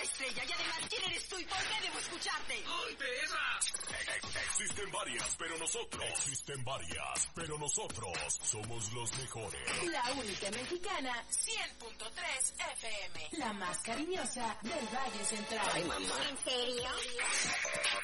estrella y además ¿quién eres tú y por qué debo escucharte? ¡Ay, perra! Existen varias, pero nosotros somos los mejores. La única mexicana, 100.3 FM. La más cariñosa del Valle Central. Ay, mamá. ¿En serio?